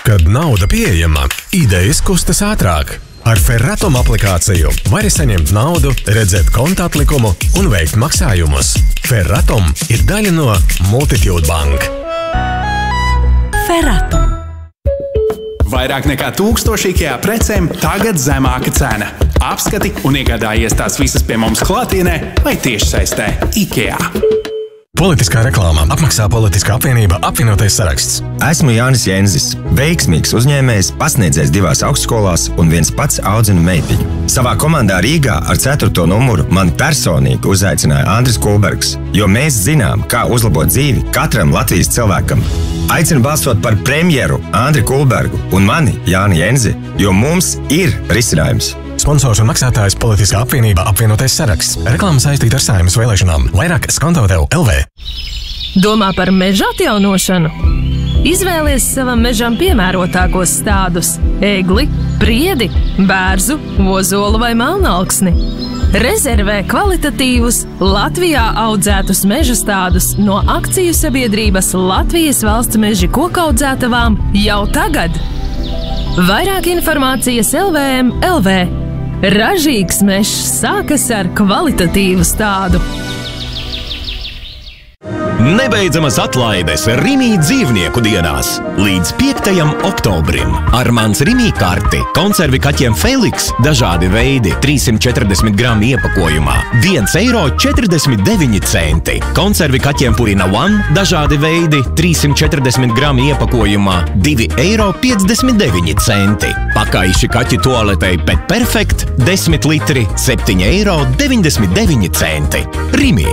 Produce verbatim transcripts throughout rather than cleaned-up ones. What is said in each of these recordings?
Kad nauda pieejama, idejas kustas ātrāk. Ar Ferratom aplikāciju vari saņemt naudu, redzēt konta atlikumu un veikt maksājumus. Ferratom ir daļa no Multitude Bank. Ferratom. Vairāk nekā tūkstoši IKEA precēm tagad zemāka cena. Apskati un iegādājies tās visas pie mums klātienē vai tiešsaistē. IKEA. Politiskā reklāmā apmaksā Politiskā apvienība apvienotais saraksts. Esmu Jānis Jenzis, veiksmīgs uzņēmējs, pasniedzējs divās augstskolās un viens pats audzinu meitiņu. Savā komandā Rīgā ar ceturto numuru mani personīgi uzaicināja Andris Kulbergs, jo mēs zinām, kā uzlabot dzīvi katram Latvijas cilvēkam. Aicinu balsot par premjeru Andri Kulbergu un mani Jāni Jenzi, jo mums ir risinājums. Sponsors un maksātājs Politiskā apvienība apvienotais saraksts. Reklāma saistīta ar Saeimas vēlēšanām. Vairāk skonto tev L V. Domā par meža atjaunošanu? Izvēlies savam mežam piemērotākos stādus – egli, priedi, bērzu, ozolu vai melnalksni. Rezervē kvalitatīvus, Latvijā audzētus meža stādus no akciju sabiedrības Latvijas valsts meži kokaudzētavām jau tagad. Vairāk informācijas L V M L V. Ražīgs mežs sākas ar kvalitatīvu stādu. Nebeidzamas atlaides Rimī dzīvnieku dienās līdz piektajam oktobrim. Ar mans Rimī karti konservi kaķiem Feliks dažādi veidi trīssimt četrdesmit gramu iepakojumā viens eiro četrdesmit deviņi centi. Konservi kaķiem Purina One dažādi veidi trīssimt četrdesmit gramu iepakojumā divi eiro piecdesmit deviņi centi. Pakaiši kaķi toaletei Pet Perfect desmit litri septiņi eiro deviņdesmit deviņi centi. Rimī.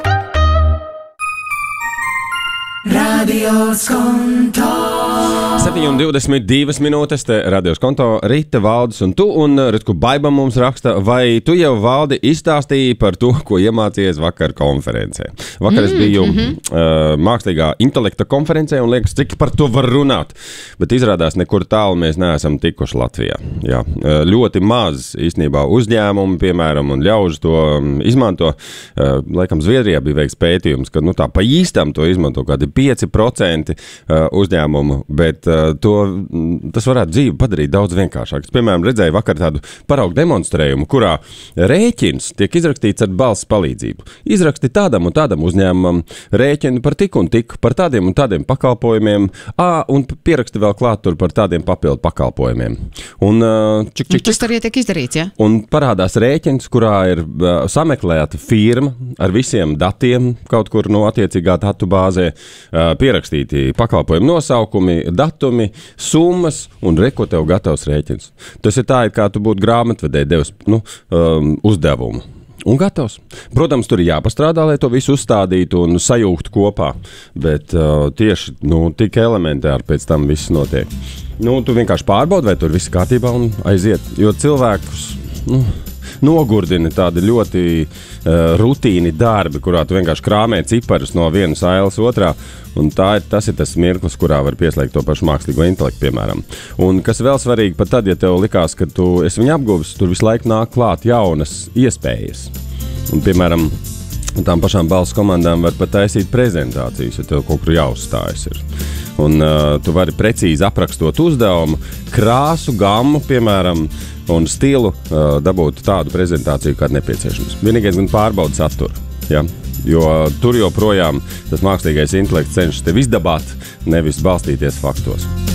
Radio Skonto. septiņi un divdesmit divas minūtes, te Radio Skonto, Rita, Valdis un tu, un Ritku Baiba mums raksta, vai tu jau, Valdi, izstāstīji par to, ko iemācījies vakar konferencē. Vakar es biju mm, mm-hmm. uh, mākslīgā intelekta konferencē, un liekas, cik par to var runāt, bet izrādās nekur tālu mēs neesam tikuši Latvijā. Jā, uh, ļoti maz īstenībā uzņēmumi, piemēram, un ļaužu to um, izmanto. Uh, laikam Zviedrijā bija veikts pētījums, ka nu tā pa īstam to izmanto kādi pieci procenti uh, uzņēmumu, bet uh, to, tas varētu dzīvi padarīt daudz vienkāršāk. Es, piemēram, redzēju vakar tādu paraugu demonstrējumu, kurā rēķins tiek izrakstīts ar balss palīdzību. Izraksti tādam un tādam uzņēmumam rēķinu par tik un tik, par tādiem un tādiem pakalpojumiem, ā, un pieraksti vēl klāt tur par tādiem papildu pakalpojumiem. Un, uh, čik, čik, čik, tas arī tiek izdarīts, ja? Un parādās rēķins, kurā ir uh, sameklēta firma ar visiem datiem kaut kur no attiecīgā datu bāzē, uh, pierakstīti pakalpojumu nosaukumi, datumi, summas un reko tev gatavs rēķins. Tas ir tā, kā tu būtu grāmatvedē devis nu, um, uzdevumu. Un gatavs. Protams, tur ir jāpastrādā, lai to visu uzstādītu un sajūgtu kopā, bet uh, tieši nu, tik elementāri pēc tam viss notiek. Nu, tu vienkārši pārbaudi, vai tur viss kārtībā un aiziet, jo cilvēkus nu, nogurdina tādi ļoti uh, rutīni darbi, kurā tu vienkārši krāmē ciparus no vienas ailes otrā, un tā ir, tas ir tas mirklis, kurā var pieslēgt to pašu mākslīgo intelektu, piemēram. Un kas vēl svarīgi, pat tad, ja tev likās, ka tu esi viņu apguvis, tur visu laiku nāk klāt jaunas iespējas. Un, piemēram, tām pašām balss komandām var pat taisīt prezentācijas, ja tev kaut kur jāuzstājas ir. Un uh, tu vari precīzi aprakstot uzdevumu, krāsu, gammu, piemēram, un stilu uh, dabūt tādu prezentāciju, kāda nepieciešams. Vienīgais gan pārbauda saturu, ja? Jo tur joprojām tas mākslīgais intelekts cenšas tev izdabāt, nevis balstīties faktos.